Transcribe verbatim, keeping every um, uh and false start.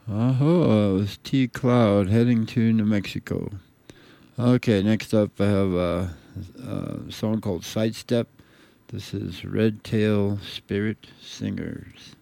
Uh-huh, it was T Cloud heading to New Mexico. Okay, next up I have a, a song called Sidestep. This is Red Tail Spirit Singers.